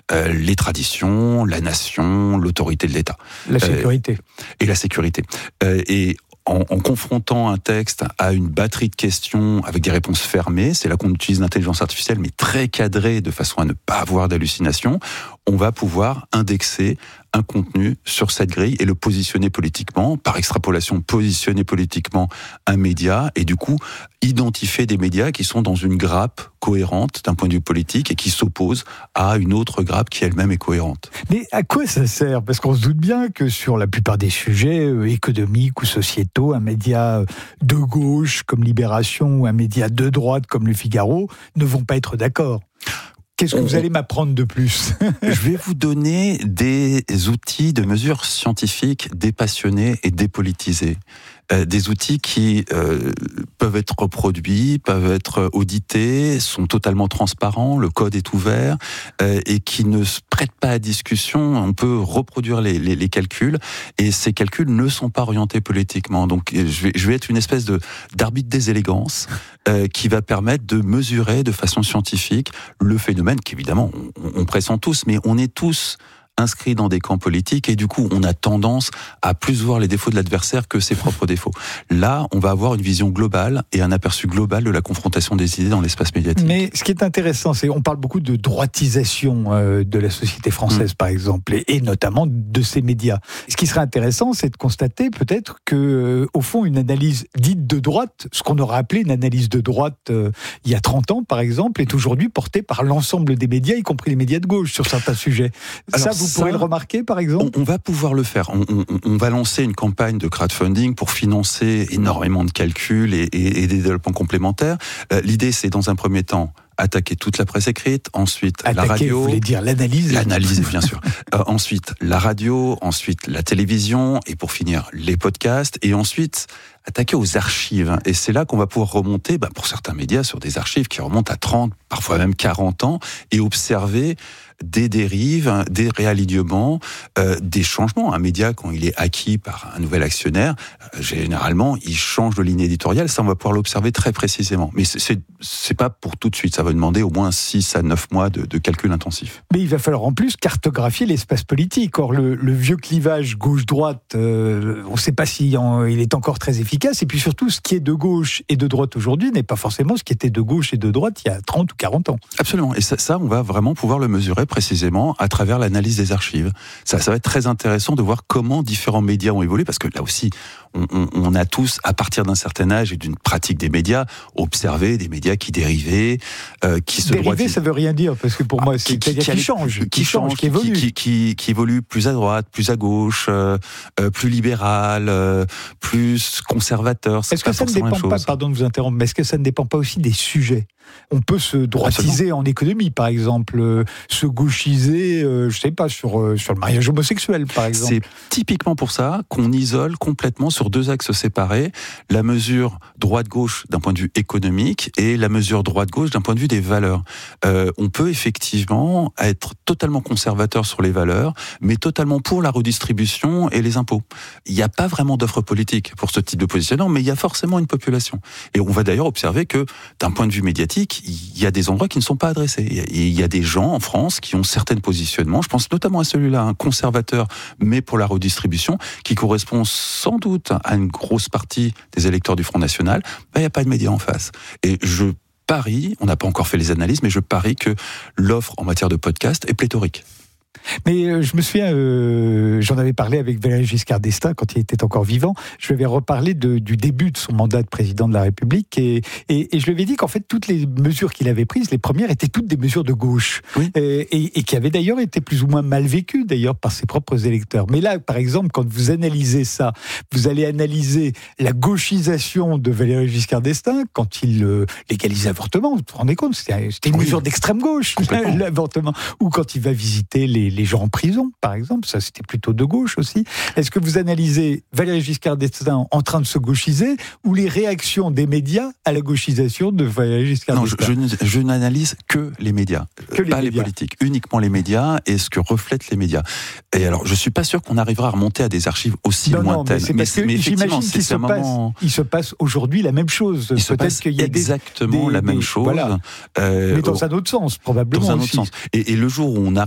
les traditions, la nation, l'autorité de l'État. La sécurité. Et la sécurité. Et en confrontant un texte à une batterie de questions avec des réponses fermées, c'est là qu'on utilise l'intelligence artificielle, mais très cadrée, de façon à ne pas avoir d'hallucinations, on va pouvoir indexer un contenu sur cette grille et le positionner politiquement, par extrapolation, positionner politiquement un média, et du coup, identifier des médias qui sont dans une grappe cohérente d'un point de vue politique et qui s'opposent à une autre grappe qui elle-même est cohérente. Mais à quoi ça sert ? Parce qu'on se doute bien que sur la plupart des sujets économiques ou sociétaux, un média de gauche comme Libération ou un média de droite comme Le Figaro ne vont pas être d'accord. Qu'est-ce que vous allez m'apprendre de plus ? Je vais vous donner des outils de mesure scientifique dépassionnés et dépolitisés. Des outils qui peuvent être reproduits, peuvent être audités, sont totalement transparents, le code est ouvert, et qui ne se prêtent pas à discussion. On peut reproduire les calculs, et ces calculs ne sont pas orientés politiquement. Donc je vais être une espèce d'arbitre des élégances qui va permettre de mesurer de façon scientifique le phénomène qu'évidemment on pressent tous, mais on est tous inscrits dans des camps politiques, et du coup on a tendance à plus voir les défauts de l'adversaire que ses propres défauts. Là, on va avoir une vision globale et un aperçu global de la confrontation des idées dans l'espace médiatique. Mais ce qui est intéressant, c'est on parle beaucoup de droitisation de la société française, par exemple, et notamment de ces médias. Ce qui serait intéressant, c'est de constater peut-être que, au fond, une analyse dite de droite, ce qu'on aurait appelé une analyse de droite il y a 30 ans, par exemple, est aujourd'hui portée par l'ensemble des médias, y compris les médias de gauche, sur certains sujets. Alors, vous pourrez le remarquer, par exemple ? On va pouvoir le faire. On va lancer une campagne de crowdfunding pour financer énormément de calculs et des développements complémentaires. L'idée, c'est dans un premier temps attaquer toute la presse écrite, ensuite la radio. Vous voulez dire l'analyse ? L'analyse, bien sûr. Ensuite, la radio, ensuite la télévision, et pour finir, les podcasts, et ensuite attaquer aux archives. Et c'est là qu'on va pouvoir remonter, pour certains médias, sur des archives qui remontent à 30, parfois même 40 ans, et observer des dérives, des réalignements, des changements. Un média, quand il est acquis par un nouvel actionnaire, généralement, il change de ligne éditoriale. Ça, on va pouvoir l'observer très précisément. Mais c'est pas pour tout de suite. Ça va demander au moins 6 à 9 mois de calcul intensif. Mais il va falloir en plus cartographier l'espace politique. Or, le vieux clivage gauche-droite, on ne sait pas si il est encore très efficace. Et puis surtout, ce qui est de gauche et de droite aujourd'hui n'est pas forcément ce qui était de gauche et de droite il y a 30 ou 40 ans. Absolument. Et ça, on va vraiment pouvoir le mesurer précisément à travers l'analyse des archives. Ça va être très intéressant de voir comment différents médias ont évolué, parce que là aussi, on a tous, à partir d'un certain âge et d'une pratique des médias, observé des médias qui dérivaient, qui se dériver, ça veut rien dire, parce que pour moi, c'est qui change, qui évolue. Qui évolue plus à droite, plus à gauche, plus libéral, plus conservateur. Est-ce que ça ne dépend pas, pardon de vous interrompre, mais est-ce que ça ne dépend pas aussi des sujets ? On peut se droitiser en économie, par exemple, se gauchiser, je sais pas, sur le mariage homosexuel, par exemple. C'est typiquement pour ça qu'on isole complètement sur 2 axes séparés la mesure droite-gauche d'un point de vue économique et la mesure droite-gauche d'un point de vue des valeurs. On peut effectivement être totalement conservateur sur les valeurs, mais totalement pour la redistribution et les impôts. Il n'y a pas vraiment d'offre politique pour ce type de positionnement, mais il y a forcément une population. Et on va d'ailleurs observer que, d'un point de vue médiatique, il y a des endroits qui ne sont pas adressés. Et il y a des gens en France qui ont certains positionnements, je pense notamment à celui-là, un conservateur, mais pour la redistribution, qui correspond sans doute à une grosse partie des électeurs du Front National. Il n'y a pas de médias en face. Et je parie, on n'a pas encore fait les analyses, mais je parie que l'offre en matière de podcast est pléthorique. Mais je me souviens, j'en avais parlé avec Valéry Giscard d'Estaing quand il était encore vivant. Je lui avais reparlé du début de son mandat de président de la République et je lui avais dit qu'en fait toutes les mesures qu'il avait prises, les premières étaient toutes des mesures de gauche, oui. et qui avaient d'ailleurs été plus ou moins mal vécues d'ailleurs par ses propres électeurs. Mais là, par exemple, quand vous analysez ça, vous allez analyser la gauchisation de Valéry Giscard d'Estaing quand il légalise l'avortement. Vous vous rendez compte, c'était une mesure d'extrême gauche, l'avortement. Ou quand il va visiter les gens en prison, par exemple, ça c'était plutôt de gauche aussi. Est-ce que vous analysez Valéry Giscard d'Estaing en train de se gauchiser ou les réactions des médias à la gauchisation de Valéry Giscard d'Estaing ? Non, je n'analyse que les médias, pas les politiques, uniquement les médias et ce que reflètent les médias. Et alors, je suis pas sûr qu'on arrivera à remonter à des archives aussi lointaines. Mais j'imagine qu'il se passe aujourd'hui la même chose. Il se passe exactement la même chose. Voilà. Mais dans un autre sens, probablement. Dans un autre sens. Et le jour où on arrive